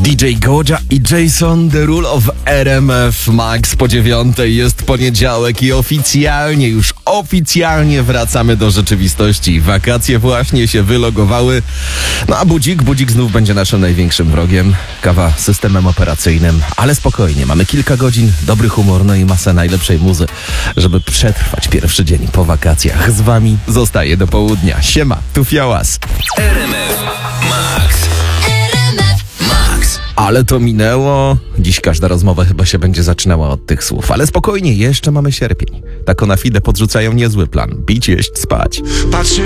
DJ Godzia i Jason Derulo w RMF Max po 9:00. Jest poniedziałek i oficjalnie wracamy do rzeczywistości. Wakacje właśnie się wylogowały. No a budzik znów będzie naszym największym wrogiem. Kawa systemem operacyjnym, ale spokojnie. Mamy kilka godzin, dobry humor, no i masę najlepszej muzy, żeby przetrwać pierwszy dzień po wakacjach. Z wami zostaje do południa. Siema, tu Fiałas. RMF Max. Ale to minęło. Dziś każda rozmowa chyba się będzie zaczynała od tych słów. Ale spokojnie, jeszcze mamy sierpień. Tak na fide podrzucają niezły plan. Pić, jeść, spać.